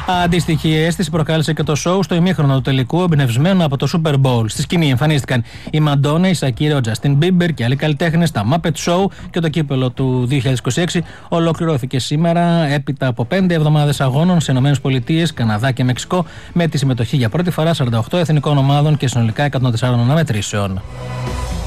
Αντίστοιχη αίσθηση προκάλεσε και το σοου στο ημίχρονο του τελικού, εμπνευσμένο από το Super Bowl. Στη σκηνή εμφανίστηκαν η Μαντόνα, η Σακύρα, ο Justin Bieber και άλλοι καλλιτέχνες, τα Muppet Show, και το κύπελο του 2026 ολοκληρώθηκε σήμερα έπειτα από 5 εβδομάδες αγώνων σε ΗΠΑ, Καναδά και Μεξικό, με τη συμμετοχή για πρώτη φορά 48 εθνικών ομάδων και συνολικά 104 αναμετρήσεων.